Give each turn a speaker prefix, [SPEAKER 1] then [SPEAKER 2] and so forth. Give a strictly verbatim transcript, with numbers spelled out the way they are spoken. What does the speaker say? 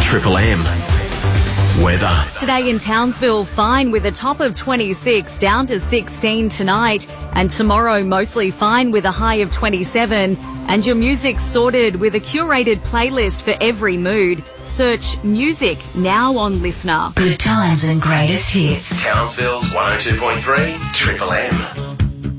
[SPEAKER 1] Triple M. Weather.
[SPEAKER 2] Today in Townsville, fine with a top of twenty-six, down to sixteen tonight. And tomorrow, mostly fine with a high of twenty-seven. And your music's sorted with a curated playlist for every mood. Search music now on Listener.
[SPEAKER 3] Good times and greatest hits.
[SPEAKER 1] Townsville's one oh two point three Triple M.